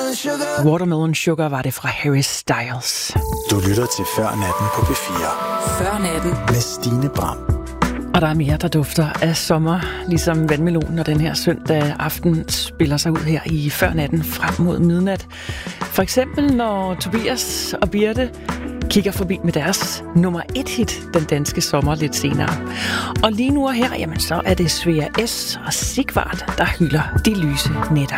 Watermelon Sugar var det fra Harry Styles. Du lytter til Før Natten på P4. Før Natten med Stine Bram. Og der er mere, der dufter af sommer, ligesom vandmelonen og den her søndag aften spiller sig ud her i Før Natten frem mod midnat. For eksempel når Tobias og Birte kigger forbi med deres nummer 1 hit, Den Danske Sommer, lidt senere. Og lige nu og her, jamen så er det Svea S. og Sigvard, der hylder de lyse nætter.